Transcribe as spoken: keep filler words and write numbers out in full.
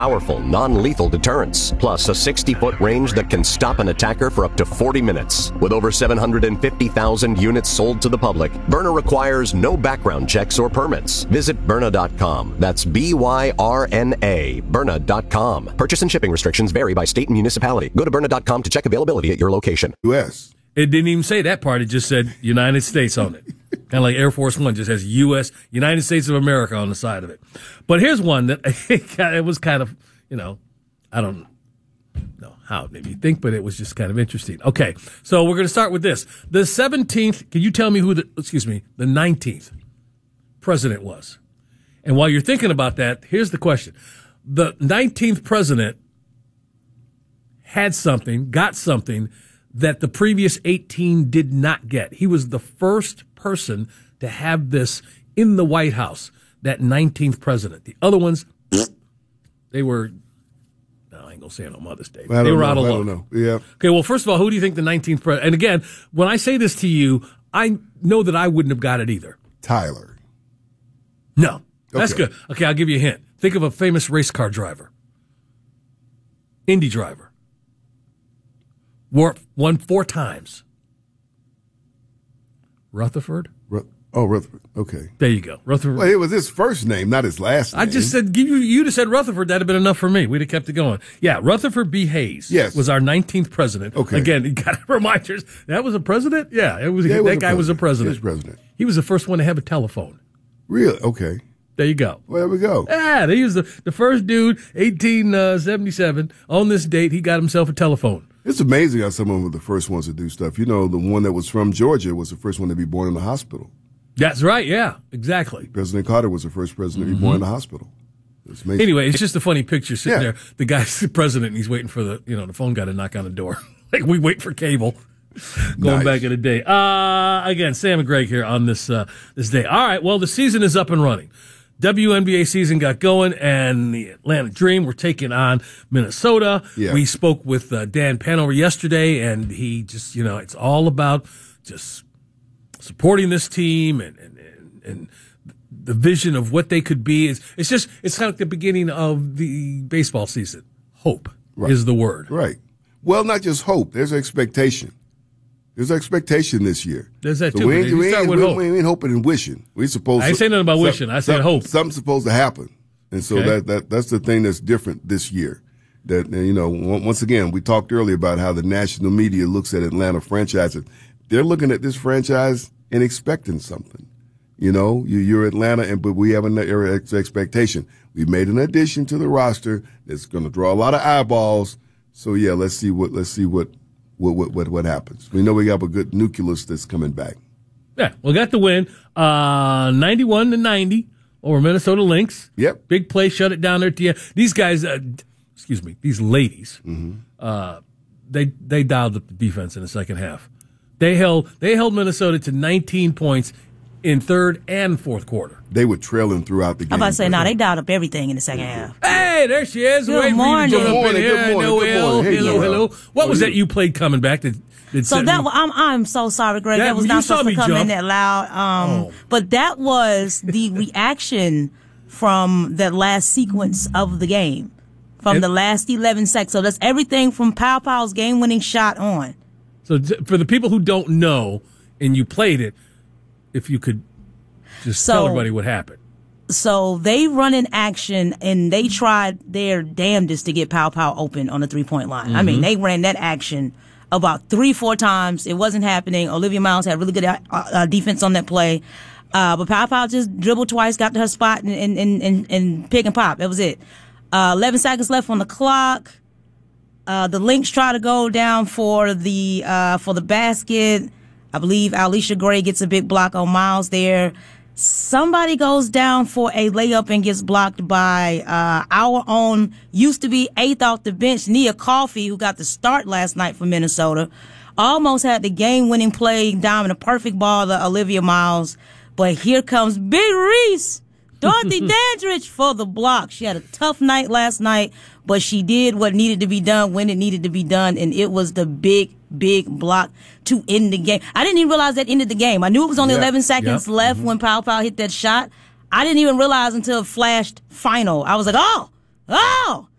Powerful, non-lethal deterrence, plus a sixty-foot range that can stop an attacker for up to forty minutes. With over seven hundred fifty thousand units sold to the public, Byrna requires no background checks or permits. Visit Byrna dot com. That's B Y R N A, Byrna dot com. Purchase and shipping restrictions vary by state and municipality. Go to Byrna dot com to check availability at your location. U S It didn't even say that part. It just said United States on it. Kind of like Air Force One just has U S, United States of America on the side of it. But here's one that it was kind of, you know, I don't know how it made me think, but it was just kind of interesting. Okay, so we're going to start with this. The seventeenth, can you tell me who the, excuse me, the nineteenth president was? And while you're thinking about that, here's the question. The nineteenth president had something, got something that the previous eighteen did not get. He was the first person to have this in the White House, that nineteenth president. The other ones, they were, no, I ain't going to say it on Mother's Day. They were know, out of I luck. don't know. Yeah. Okay, well, first of all, who do you think the nineteenth president, and again, when I say this to you, I know that I wouldn't have got it either. Tyler. No. That's Okay. good. Okay, I'll give you a hint. Think of a famous race car driver. Indy driver. War, won four times. Rutherford? Ru- oh, Rutherford. Okay. There you go. Rutherford. Well, it was his first name, not his last name. I just said, give you, you'd have said Rutherford. That'd have been enough for me. We'd have kept it going. Yeah, Rutherford B. Hayes Yes. was our nineteenth president. Okay. Again, you got to remind you, that was a president? Yeah, it was, Yeah, it that was a guy was a president. president. He was president. He was the first one to have a telephone. Really? Okay. There you go. Well, there we go. Yeah, he was the, the first dude, eighteen seventy-seven, on this date, he got himself a telephone. It's amazing how some of them were the first ones to do stuff. You know, the one that was from Georgia was the first one to be born in the hospital. That's right, yeah, exactly. President Carter was the first president to be born in the hospital. It's amazing. Anyway, it's just a funny picture sitting Yeah. there. The guy's the president, and he's waiting for the, you know, the phone guy to knock on the door. Like we wait for cable. Going Nice. back in the day. Uh, again, Sam and Greg here on this, uh, this day. All right, well, the season is up and running. W N B A season got going, and the Atlanta Dream were taking on Minnesota. Yeah. We spoke with uh, Dan Panover yesterday, and he just, you know, it's all about just supporting this team and, and, and, and the vision of what they could be. It's, it's just, it's kind of like the beginning of the baseball season. Hope Right. is the word. Right. Well, not just hope. There's expectation. There's expectation this year. There's that So too. we but ain't, you we, start ain't, with we, hope. we ain't hoping and wishing. We supposed I ain't to, saying nothing about some- wishing. I said some- hope. Something's supposed to happen. And so Okay. that, that that's the thing that's different this year. That, you know, on- once again, we talked earlier about how the national media looks at Atlanta franchises. They're looking at this franchise and expecting something. You know, you, you're Atlanta, and but we have an ex- expectation. We made an addition to the roster that's going to draw a lot of eyeballs. So yeah, let's see what let's see what what what what, what happens. We know we got a good nucleus that's coming back. Yeah, we got the win, uh, ninety-one to ninety over Minnesota Lynx. Yep. Big play, shut it down there at the end. These guys, uh, excuse me, these ladies, Mm-hmm. uh, they they dialed up the defense in the second half. They held they held Minnesota to nineteen points in third and fourth quarter. They were trailing throughout the game. I'm about to say, no, they dialed up everything in the second half. Hey, there she is. Good Waiting morning. for you to jump Good up morning, in good here. morning, No, good hello, morning. Hey, hello, girl. hello. What How was are that you? you played coming back? That, that So sent that me- was, I'm I'm so sorry, Greg. That- That, was you not saw supposed me to come jump. in that loud. Um, Oh. But that was the reaction from that last sequence of the game, from It- the last eleven seconds. So that's everything from Pow Pow's game-winning shot on. So t- for the people who don't know, and you played it, if you could just So- tell everybody what happened. So they run in action and they tried their damnedest to get Pow Pow open on the three-point line. I mean, they ran that action about three, four times. It wasn't happening. Olivia Miles had really good uh, uh, defense on that play. Uh, but Pow Pow just dribbled twice, got to her spot, and, and, and, and, and pick and pop. That was it. Uh, eleven seconds left on the clock. Uh, the Lynx try to go down for the, uh, for the basket. I believe Alicia Gray gets a big block on Miles there. Somebody goes down for a layup and gets blocked by, uh, our own, used to be eighth off the bench, Nia Coffey, who got the start last night for Minnesota. Almost had the game-winning play down in a perfect ball to Olivia Miles. But here comes Big Reese, Dorothy Dandridge for the block. She had a tough night last night, but she did what needed to be done when it needed to be done, and it was the big, big block to end the game. I didn't even realize that ended the game. I knew it was only Yeah. eleven seconds Yep. left when Pow Pow hit that shot. I didn't even realize until it flashed final. I was like, oh, Oh,